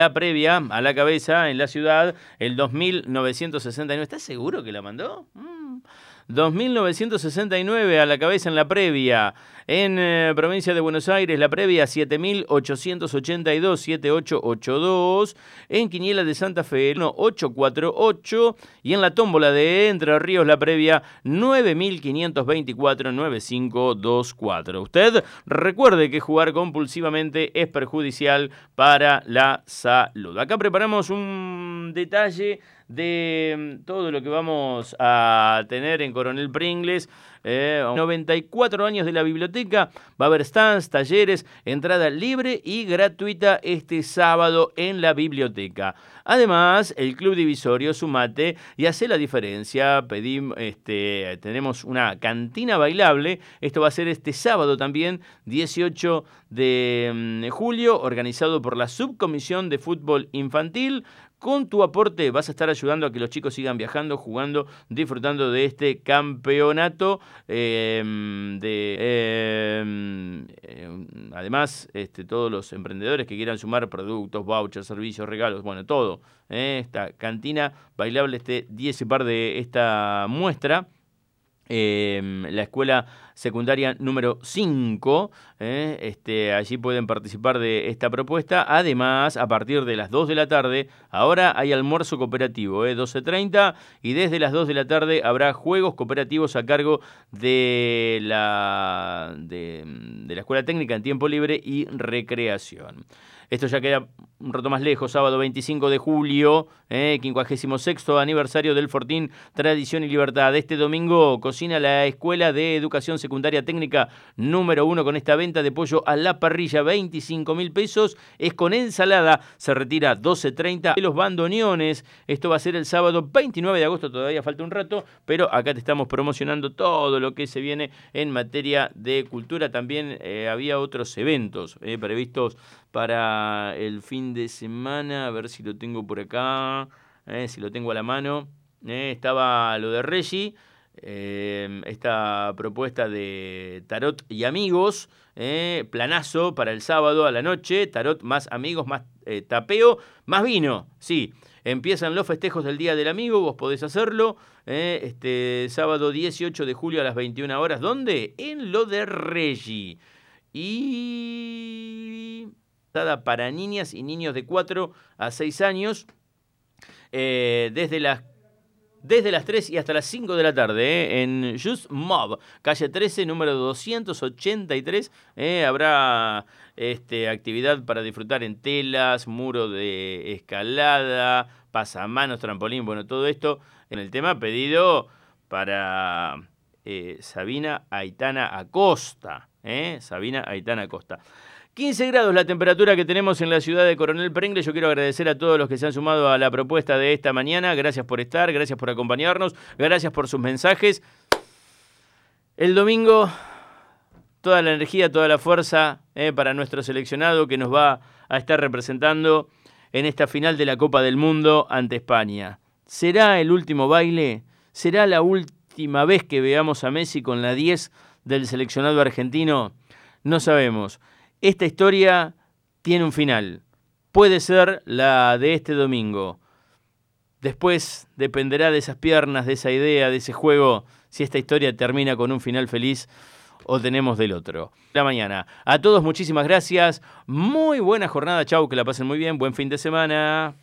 La previa a la cabeza en la ciudad, el 2969. ¿Estás seguro que la mandó? 2969 a la cabeza en la previa. En provincia de Buenos Aires, la previa 7882, 7882. En Quiniela de Santa Fe, 1848. Y en la tómbola de Entre Ríos, la previa 9524, 9524. Usted recuerde que jugar compulsivamente es perjudicial para la salud. Acá preparamos un detalle de todo lo que vamos a tener en Coronel Pringles. 94 años de la biblioteca. Va a haber stands, talleres, entrada libre y gratuita este sábado en la biblioteca. Además, el Club Divisorio, sumate y hace la diferencia. Tenemos una cantina bailable. Esto va a ser este sábado también, 18 de julio, organizado por la Subcomisión de Fútbol Infantil. Con tu aporte vas a estar ayudando a que los chicos sigan viajando, jugando, disfrutando de este campeonato. Además, todos los emprendedores que quieran sumar productos, vouchers, servicios, regalos, bueno, todo. Esta cantina bailable, 10 par de esta muestra. La escuela secundaria número 5, allí pueden participar de esta propuesta. Además, a partir de las 2 de la tarde, ahora hay almuerzo cooperativo, 12:30, y desde las 2 de la tarde habrá juegos cooperativos a cargo de la Escuela Técnica en tiempo libre y recreación. Esto ya queda un rato más lejos, sábado 25 de julio, 56º aniversario del Fortín Tradición y Libertad. Este domingo cocina la Escuela de Educación Secundaria Técnica número 1 con esta venta de pollo a la parrilla, 25.000 pesos, es con ensalada, se retira 12:30. Los bandoneones, esto va a ser el sábado 29 de agosto, todavía falta un rato, pero acá te estamos promocionando todo lo que se viene en materia de cultura. También había otros eventos previstos para el fin de semana, a ver si lo tengo por acá, si lo tengo a la mano. Estaba lo de Reggie, esta propuesta de tarot y amigos, planazo para el sábado a la noche, tarot más amigos, más tapeo, más vino, sí. Empiezan los festejos del Día del Amigo, vos podés hacerlo, este sábado 18 de julio a las 21 horas. ¿Dónde? En lo de Reggie. Y para niñas y niños de 4 a 6 años, desde las 3 y hasta las 5 de la tarde, en Just Mob, calle 13, número 283, habrá actividad para disfrutar en telas, muro de escalada, pasamanos, trampolín, bueno, todo esto en el tema pedido para Sabina Aitana Acosta, Sabina Aitana Acosta. 15 grados la temperatura que tenemos en la ciudad de Coronel Pringles. Yo quiero agradecer a todos los que se han sumado a la propuesta de esta mañana. Gracias por estar, gracias por acompañarnos, gracias por sus mensajes. El domingo, toda la energía, toda la fuerza para nuestro seleccionado que nos va a estar representando en esta final de la Copa del Mundo ante España. ¿Será el último baile? ¿Será la última vez que veamos a Messi con la 10 del seleccionado argentino? No sabemos. Esta historia tiene un final. Puede ser la de este domingo. Después dependerá de esas piernas, de esa idea, de ese juego, si esta historia termina con un final feliz o tenemos del otro. La mañana. A todos muchísimas gracias. Muy buena jornada. Chau, que la pasen muy bien. Buen fin de semana.